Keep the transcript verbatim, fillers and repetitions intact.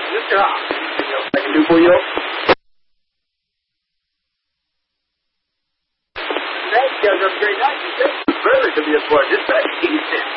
Good job. Anything else I can do for you? Thanks, guys. Have a great night. It's a privilege to be a part of this.